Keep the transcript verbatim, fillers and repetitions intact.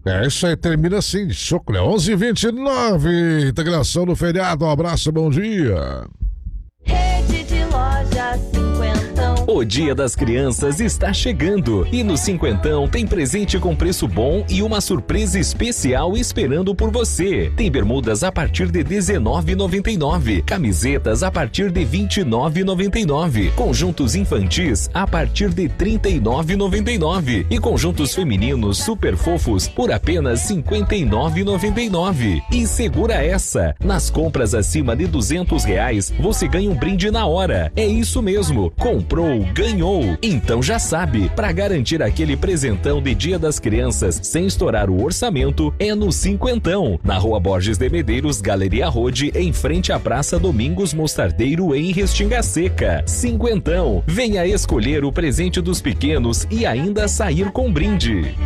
É isso aí, termina assim, chocolate. onze e vinte e nove, integração no feriado. Um abraço, bom dia. Rede de lojas Cinquentão. O Dia das Crianças está chegando e no Cinquentão tem presente com preço bom e uma surpresa especial esperando por você. Tem bermudas a partir de dezenove reais e noventa e nove centavos, camisetas a partir de vinte e nove reais e noventa e nove centavos, conjuntos infantis a partir de trinta e nove reais e noventa e nove centavos e conjuntos femininos super fofos por apenas cinquenta e nove reais e noventa e nove centavos. E segura essa, nas compras acima de duzentos reais você ganha um brinde na hora. É isso mesmo, comprou, ganhou. Então já sabe, para garantir aquele presentão de Dia das Crianças sem estourar o orçamento, é no Cinquentão, na Rua Borges de Medeiros, Galeria Rode, em frente à Praça Domingos Mostardeiro, em Restinga Seca. Cinquentão, venha escolher o presente dos pequenos e ainda sair com brinde.